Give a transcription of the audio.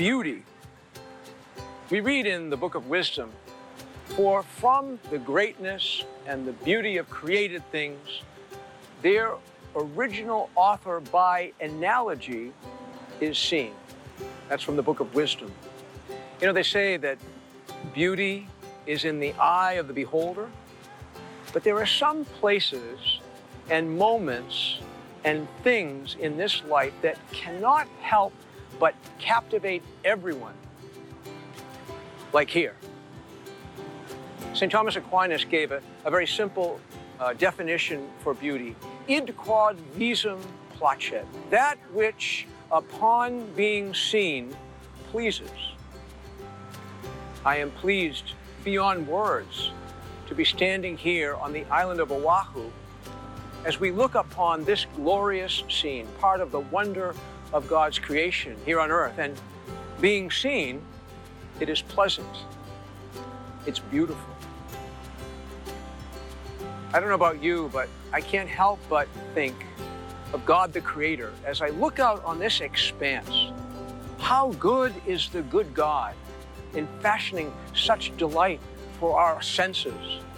beauty. We read in the book of Wisdom, "For from the greatness and the beauty of created things, their original author by analogy is seen." That's from the book of Wisdom. You know, they say that beauty is in the eye of the beholder, but there are some places and moments and things in this life that cannot help but captivate everyone, like here. St. Thomas Aquinas gave a very simple definition for beauty. Id quod visum placet, that which upon being seen pleases. I am pleased beyond words to be standing here on the island of Oahu as we look upon this glorious scene, part of the wonder of God's creation here on earth. And being seen, it is pleasant. It's beautiful. I don't know about you, but I can't help but think of God the Creator as I look out on this expanse. How good is the good God in fashioning such delight for our senses